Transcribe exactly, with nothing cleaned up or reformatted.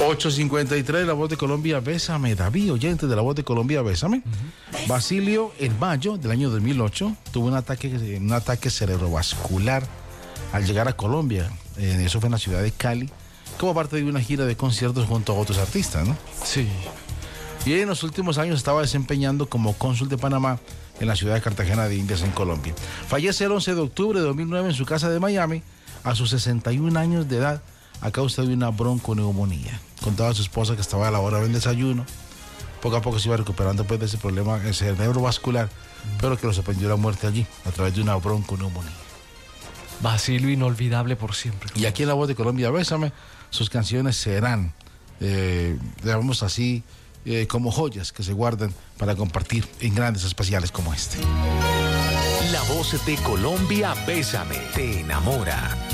ocho cincuenta y tres, La Voz de Colombia, Bésame. David, oyente de La Voz de Colombia, Bésame. Uh-huh. Basilio, en mayo del año dos mil ocho, tuvo un ataque, un ataque cerebrovascular al llegar a Colombia. Eh, eso fue en la ciudad de Cali, como parte de una gira de conciertos junto a otros artistas, ¿no? Sí. Y en los últimos años estaba desempeñando como cónsul de Panamá en la ciudad de Cartagena de Indias, en Colombia. Fallece el once de octubre de dos mil nueve en su casa de Miami, a sus sesenta y un años de edad, a causa de una bronconeumonía. Contaba a su esposa que estaba a la hora del desayuno. Poco a poco se iba recuperando pues, de ese problema cerebrovascular, pero que lo sorprendió la muerte allí, a través de una bronconeumonía. Basilio, inolvidable por siempre. Y aquí en La Voz de Colombia, Bésame, sus canciones serán, eh, digamos así, eh, como joyas que se guardan para compartir en grandes especiales como este. La Voz de Colombia, Bésame, te enamora.